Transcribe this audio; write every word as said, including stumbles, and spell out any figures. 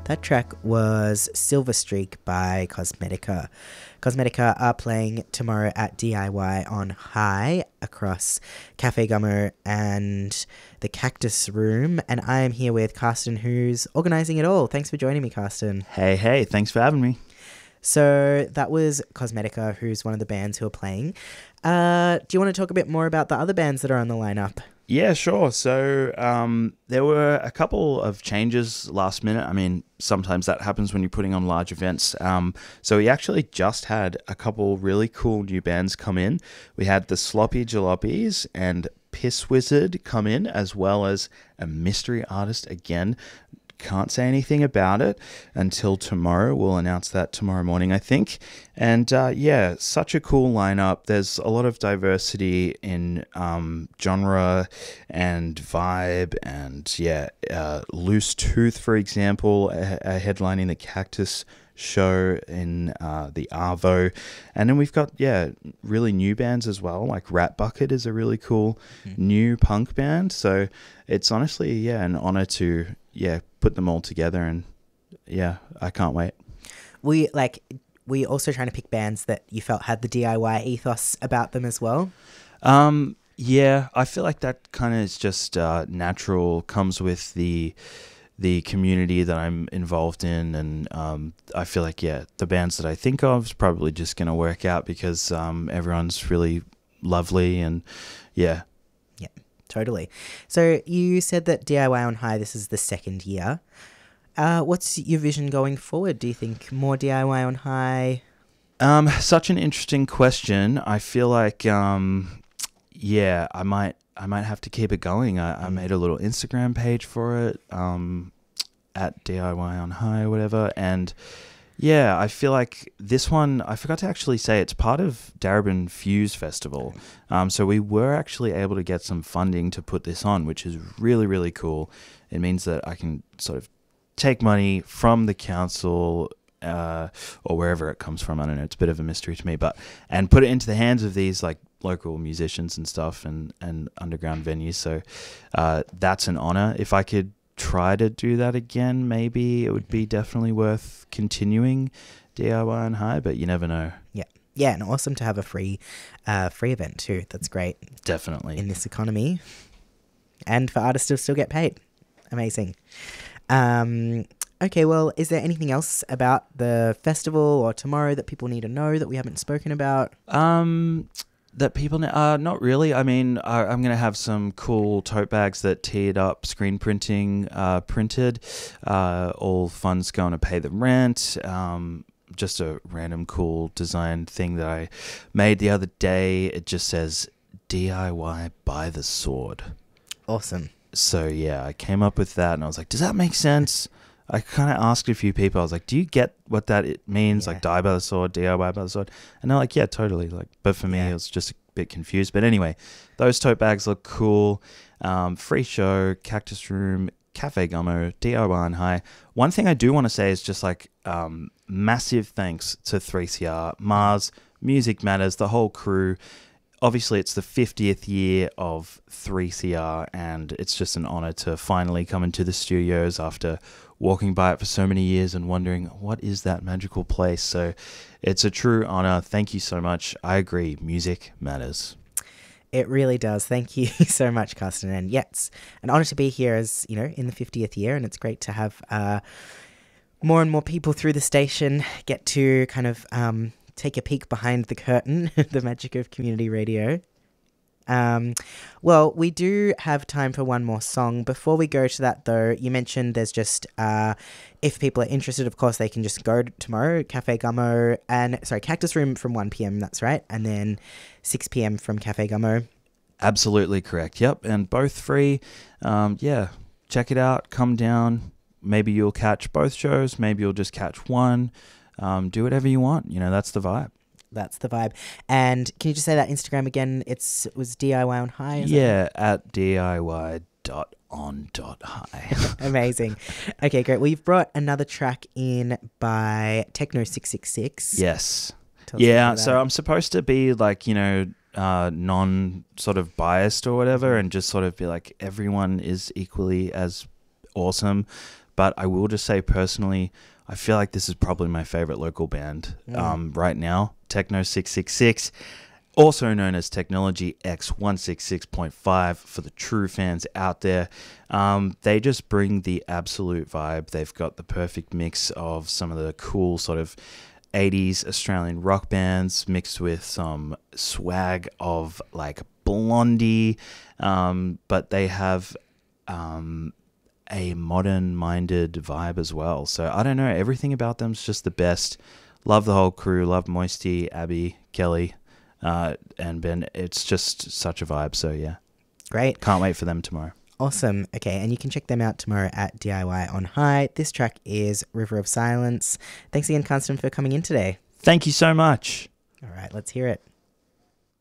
That track was Silver Streak by Cosmetica. Cosmetica are playing tomorrow at D I Y on High across Cafe Gummo and the Cactus Room. And I am here with Carsten, who's organising it all. Thanks for joining me, Carsten. Hey, hey, thanks for having me. So that was Cosmetica, who's one of the bands who are playing. Uh, do you want to talk a bit more about the other bands that are on the lineup? Yeah, sure. So um, there were a couple of changes last minute. I mean, sometimes that happens when you're putting on large events. Um, so we actually just had a couple really cool new bands come in. We had the Sloppy Jalopies and Piss Wizard come in, as well as a mystery artist again. Can't say anything about it until tomorrow. We'll announce that tomorrow morning, I think. And uh, yeah, such a cool lineup. There's a lot of diversity in um, genre and vibe. And yeah, uh, Loose Tooth, for example, a, a headlining the Cactus show in uh, the Arvo. And then we've got, yeah, really new bands as well. Like Rat Bucket is a really cool mm-hmm. new punk band. So it's honestly, yeah, an honor to, yeah, put them all together. And yeah, I can't wait. We like, we also trying to pick bands that you felt had the D I Y ethos about them as well? Um, yeah, I feel like that kind of is just uh, natural, comes with the the community that I'm involved in, and um, I feel like, yeah, the bands that I think of is probably just going to work out because um, everyone's really lovely, and yeah. Yeah, totally. So you said that D I Y on High, this is the second year. Uh, what's your vision going forward? Do you think more D I Y on High? Um, such an interesting question. I feel like, um, yeah, I might I might have to keep it going. I, I made a little Instagram page for it, um, at D I Y on High or whatever. And yeah, I feel like this one, I forgot to actually say, it's part of Darebin Fuse Festival. Um, so we were actually able to get some funding to put this on, which is really, really cool. It means that I can sort of take money from the council, uh, or wherever it comes from. I don't know. It's a bit of a mystery to me, but, and put it into the hands of these like local musicians and stuff, and, and underground venues. So uh, that's an honor. If I could try to do that again, maybe it would be definitely worth continuing D I Y on High, but you never know. Yeah. Yeah, and awesome to have a free uh, free event too. That's great. Definitely. In this economy. And for artists to still get paid. Amazing. Um, okay, well, is there anything else about the festival or tomorrow that people need to know that we haven't spoken about? Um... That people, uh, not really. I mean, I, I'm going to have some cool tote bags that Teared Up screen printing uh, printed. Uh, all funds going to pay the rent. Um, just a random cool design thing that I made the other day. It just says D I Y by the sword. Awesome. So yeah, I came up with that and I was like, does that make sense? I kind of asked a few people, I was like, do you get what that it means? Yeah. Like die by the sword, D I Y by the sword. And they're like, yeah, totally. Like, but for me, yeah. It was just a bit confused. But anyway, those tote bags look cool. Um, free show, Cactus Room, Cafe Gummo, D I Y on High. One thing I do want to say is just like um, massive thanks to three C R, Mars, Music Matters, the whole crew. Obviously, it's the fiftieth year of three C R, and it's just an honor to finally come into the studios after walking by it for so many years and wondering, what is that magical place? So it's a true honor. Thank you so much. I agree. Music matters. It really does. Thank you so much, Carsten. And yeah, it's an honor to be here as, you know, in the fiftieth year, and it's great to have uh, more and more people through the station get to kind of um, take a peek behind the curtain, the magic of community radio. Um, well, we do have time for one more song. Before we go to that, though, you mentioned there's just, uh, if people are interested, of course, they can just go tomorrow, Cafe Gummo, and, sorry, Cactus Room from one p.m, that's right, and then six p.m. from Cafe Gummo. Absolutely correct, yep, and both free. Um, yeah, check it out, come down, maybe you'll catch both shows, maybe you'll just catch one, um, do whatever you want, you know, that's the vibe. That's the vibe. And can you just say that Instagram again? It's it was D I Y on High. Is yeah, that? At D I Y dot on dot high. Amazing. Okay, great. Well, you've brought another track in by Techno six six six. Yes. Yeah. So I'm supposed to be like, you know, uh, non sort of biased or whatever, and just sort of be like, everyone is equally as awesome. but I will just say personally, I feel like this is probably my favorite local band Mm. um, right now. Techno six six six, also known as Technology X one sixty-six point five for the true fans out there. Um, they just bring the absolute vibe. They've got the perfect mix of some of the cool sort of eighties Australian rock bands mixed with some swag of like Blondie, um, but they have um, a modern-minded vibe as well. So I don't know, everything about them's just the best. Love the whole crew. Love Moisty, Abby, Kelly, uh, and Ben. It's just such a vibe. So yeah, Great. can't wait for them tomorrow. Awesome. Okay, and you can check them out tomorrow at D I Y on High. This track is River of Silence. Thanks again, Constantine, for coming in today. Thank you so much. All right, let's hear it.